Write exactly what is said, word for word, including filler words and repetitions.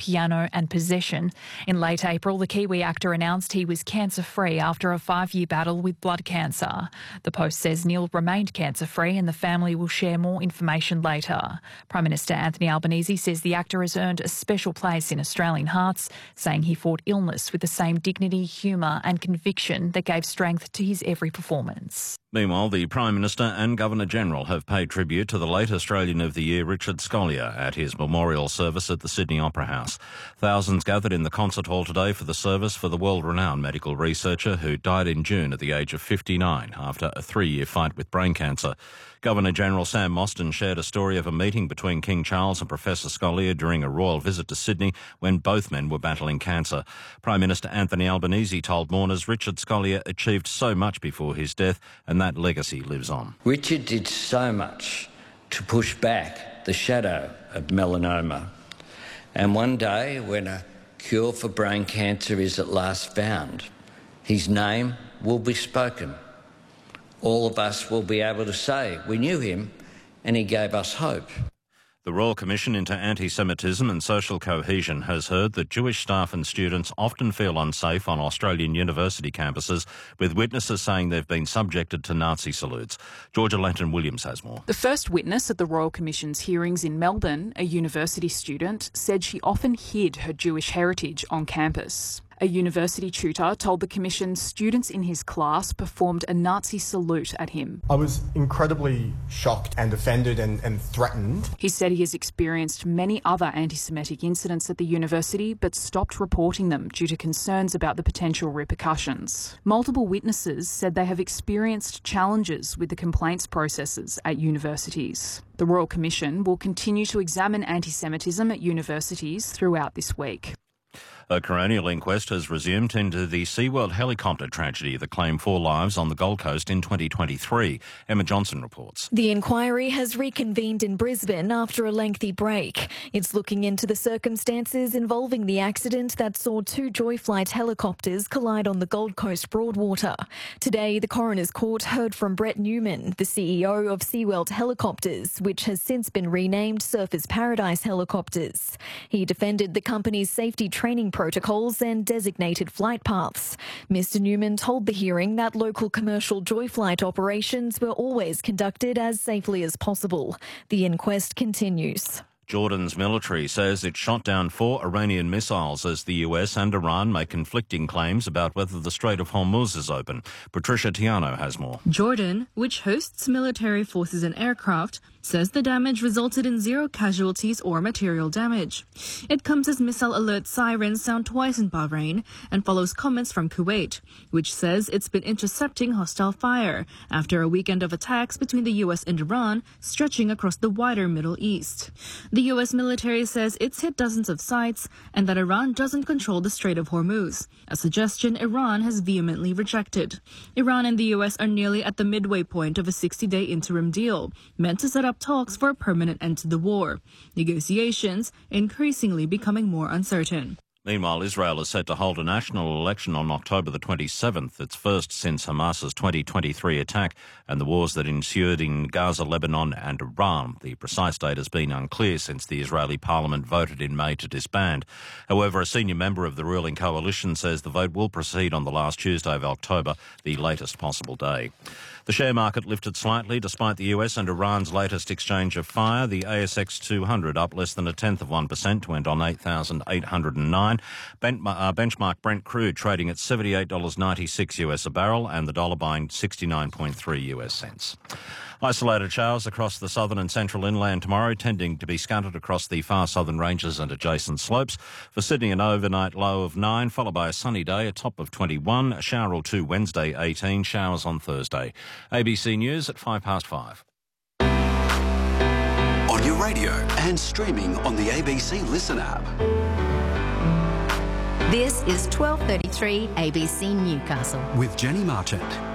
piano and possession. In late April, the Kiwi actor announced he was cancer-free after a five-year battle with blood cancer. The Post says Neil remained cancer-free and the family will share more information later. Prime Minister Anthony Albanese says the actor has earned a special place in Australian hearts, saying he fought illness with the same dignity, humour and conviction that gave strength to his every performance. Meanwhile, the Prime Minister and Governor-General have paid tribute to the late Australian of the Year, Richard Scolyer, at his memorial service at the Sydney Opera House. Thousands gathered in the concert hall today for the service for the world-renowned medical researcher who died in June at the age of fifty-nine after a three-year fight with brain cancer. Governor-General Sam Mostyn shared a story of a meeting between King Charles and Professor Scolyer during a royal visit to Sydney when both men were battling cancer. Prime Minister Anthony Albanese told mourners Richard Scolyer achieved so much before his death and that legacy lives on. Richard did so much to push back the shadow of melanoma. And one day, when a cure for brain cancer is at last found, his name will be spoken. All of us will be able to say we knew him and he gave us hope. The Royal Commission into Anti-Semitism and Social Cohesion has heard that Jewish staff and students often feel unsafe on Australian university campuses, with witnesses saying they've been subjected to Nazi salutes. Georgia Lanton-Williams has more. The first witness at the Royal Commission's hearings in Melbourne, a university student, said she often hid her Jewish heritage on campus. A university tutor told the Commission students in his class performed a Nazi salute at him. I was incredibly shocked and offended and, and threatened. He said he has experienced many other anti-Semitic incidents at the university but stopped reporting them due to concerns about the potential repercussions. Multiple witnesses said they have experienced challenges with the complaints processes at universities. The Royal Commission will continue to examine anti-Semitism at universities throughout this week. A coronial inquest has resumed into the SeaWorld helicopter tragedy that claimed four lives on the Gold Coast in twenty twenty-three. Emma Johnson reports. The inquiry has reconvened in Brisbane after a lengthy break. It's looking into the circumstances involving the accident that saw two Joyflight helicopters collide on the Gold Coast Broadwater. Today, the Coroner's Court heard from Brett Newman, the C E O of SeaWorld Helicopters, which has since been renamed Surfers Paradise Helicopters. He defended the company's safety training protocols and designated flight paths. Mister Newman told the hearing that local commercial Joyflight operations were always conducted as safely as possible. The inquest continues. Jordan's military says it shot down four Iranian missiles as the U S and Iran make conflicting claims about whether the Strait of Hormuz is open. Patricia Tiano has more. Jordan, which hosts military forces and aircraft, says the damage resulted in zero casualties or material damage. It comes as missile alert sirens sound twice in Bahrain and follows comments from Kuwait, which says it's been intercepting hostile fire after a weekend of attacks between the U S and Iran stretching across the wider Middle East. The U S military says it's hit dozens of sites and that Iran doesn't control the Strait of Hormuz, a suggestion Iran has vehemently rejected. Iran and the U S are nearly at the midway point of a sixty-day interim deal, meant to set up talks for a permanent end to the war. Negotiations increasingly becoming more uncertain. Meanwhile, Israel is set to hold a national election on October the twenty-seventh, its first since Hamas's twenty twenty-three attack and the wars that ensued in Gaza, Lebanon and Iran. The precise date has been unclear since the Israeli parliament voted in May to disband. However, a senior member of the ruling coalition says the vote will proceed on the last Tuesday of October, the latest possible day. The share market lifted slightly despite the U S and Iran's latest exchange of fire. The A S X two hundred up less than a tenth of one percent to end on eight thousand eight hundred nine. Ben, uh, benchmark Brent crude trading at seventy-eight dollars ninety-six U S a barrel and the dollar buying sixty-nine point three U S cents. Isolated showers across the southern and central inland tomorrow, tending to be scattered across the far southern ranges and adjacent slopes. For Sydney, an overnight low of nine, followed by a sunny day, a top of twenty-one. A shower or two Wednesday, eighteen. Showers on Thursday. A B C News at five past five. On your radio and streaming on the A B C Listen app. This is twelve thirty-three A B C Newcastle. With Jenny Marchant.